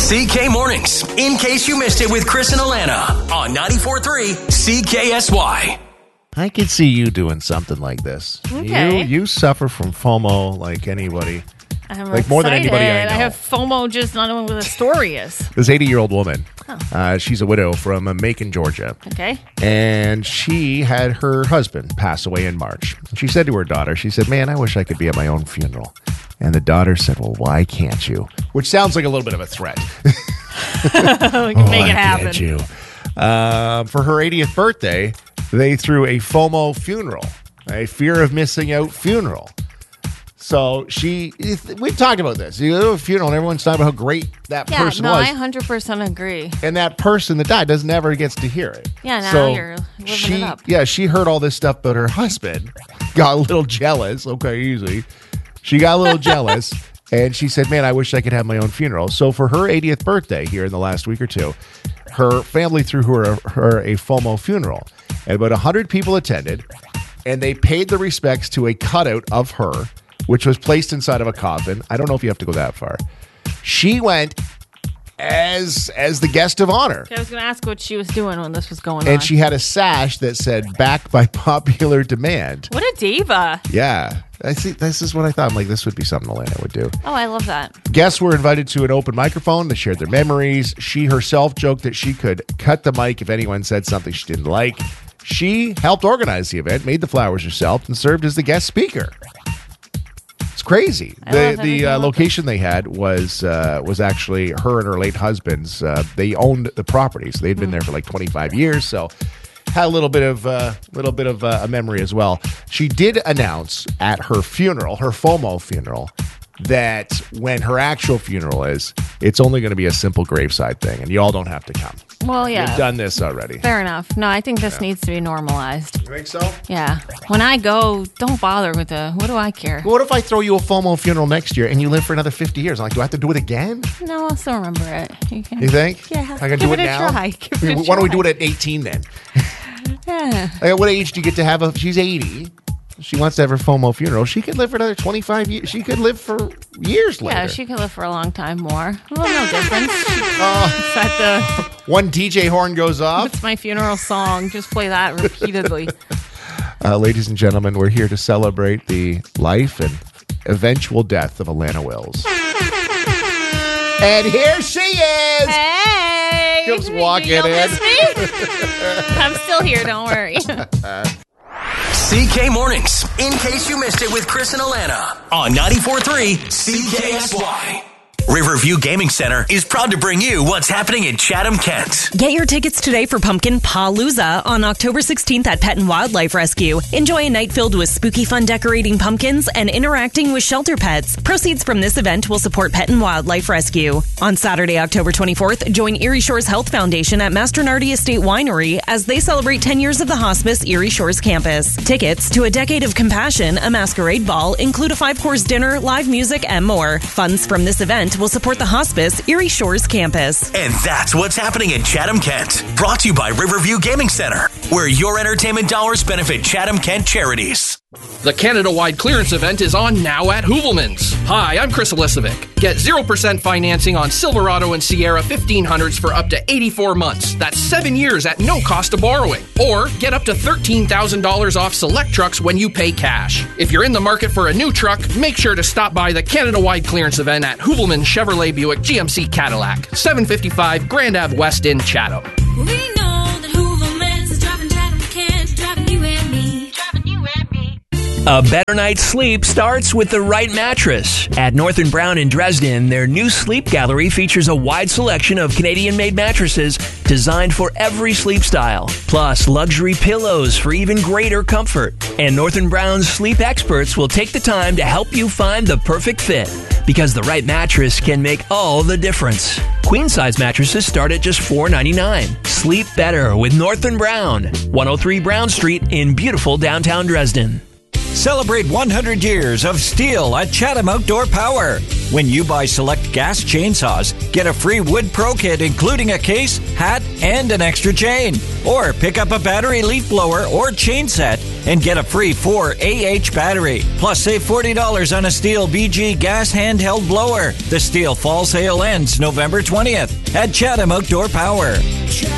CK Mornings, in case you missed it with Chris and Alana on 94.3 CKSY. I could see you doing something like this. Okay. You suffer from FOMO like anybody. I'm Like more than anybody I know. I have FOMO just not knowing what the story is. This 80-year-old woman, she's a widow from Macon, Georgia. Okay. And she had her husband pass away in March. She said to her daughter, she said, man, I wish I could be at my own funeral. And the daughter said, well, why can't you? Which sounds like a little bit of a threat. We can make it happen. Can't you? For her 80th birthday, they threw a FOMO funeral, a fear of missing out funeral. So we've talked about this. You go to a funeral and everyone's talking about how great that person was. I 100% agree. And that person that died never gets to hear it. Yeah, now you're living it up. Yeah, she heard all this stuff, but her husband got a little jealous. Okay, easy. She got a little jealous, and she said, man, I wish I could have my own funeral. So for her 80th birthday here in the last week or two, her family threw her a FOMO funeral. And about 100 people attended, and they paid the respects to a cutout of her, which was placed inside of a coffin. I don't know if you have to go that far. She went as the guest of honor. I was going to ask what she was doing when this was going on. And she had a sash that said, back by popular demand. What a diva. Yeah. I see. This is what I thought. I'm like, this would be something Alana would do. Oh, I love that. Guests were invited to an open microphone. They shared their memories. She herself joked that she could cut the mic if anyone said something she didn't like. She helped organize the event, made the flowers herself, and served as the guest speaker. It's crazy. The location they had was actually her and her late husband's. They owned the property, so they'd been there for like 25 years. So had a little bit of a memory as well. She did announce at her funeral, her FOMO funeral, that when her actual funeral is, it's only going to be a simple graveside thing, and you all don't have to come. Well, yeah. We've done this already. Fair enough. No, I think this needs to be normalized. You think so? Yeah. When I go, don't bother with what do I care? What if I throw you a FOMO funeral next year and you live for another 50 years? I'm like, do I have to do it again? No, I'll still remember it. You think? Yeah. I can do it now? Try. Give it a Why don't we try. do it at 18 then? Yeah. Like, what age do you get to have she's 80. She wants to have her FOMO funeral. She could live for another 25 years. She could live for years later. Yeah, she could live for a long time more. Well, no difference. It's at One DJ horn goes off. it's my funeral song. Just play that repeatedly. Ladies and gentlemen, we're here to celebrate the life and eventual death of Alana Wills. And here she is. Hey! Comes walking You'll in. miss me? I'm still here, don't worry. CK Mornings, in case you missed it with Chris and Alana on 94.3 CKSY. Riverview Gaming Center is proud to bring you what's happening in Chatham, Kent. Get your tickets today for Pumpkin Palooza on October 16th at Pet and Wildlife Rescue. Enjoy a night filled with spooky fun decorating pumpkins and interacting with shelter pets. Proceeds from this event will support Pet and Wildlife Rescue. On Saturday, October 24th, join Erie Shores Health Foundation at Mastronardi Estate Winery as they celebrate 10 years of the Hospice Erie Shores campus. Tickets to A Decade of Compassion, a masquerade ball, include a 5-course dinner, live music, and more. Funds from this event will support the Hospice Erie Shores campus. And that's what's happening in Chatham, Kent. Brought to you by Riverview Gaming Center, where your entertainment dollars benefit Chatham, Kent charities. The Canada-wide clearance event is on now at Hoovelmans. Hi, I'm Chris Elisovic. Get 0% financing on Silverado and Sierra 1500s for up to 84 months. That's 7 years at no cost of borrowing. Or get up to $13,000 off select trucks when you pay cash. If you're in the market for a new truck, make sure to stop by the Canada-wide clearance event at Hoovelmans Chevrolet Buick GMC Cadillac, 755 Grand Ave West in Chatham. We know that Hoovelmans is driving Chatham, Kent, driving you and me, driving you and me. A better night's sleep starts with the right mattress. At North & Brown in Dresden, their new sleep gallery features a wide selection of Canadian-made mattresses designed for every sleep style, plus luxury pillows for even greater comfort. And North & Brown's sleep experts will take the time to help you find the perfect fit, because the right mattress can make all the difference. Queen-size mattresses start at just $4.99. Sleep better with North & Brown, 103 Brown Street in beautiful downtown Dresden. Celebrate 100 years of Stihl at Chatham Outdoor Power. When you buy select gas chainsaws, get a free Wood Pro kit including a case, hat, and an extra chain. Or pick up a battery leaf blower or chain set and get a free 4 AH battery. Plus save $40 on a Stihl BG gas handheld blower. The Stihl fall sale ends November 20th at Chatham Outdoor Power.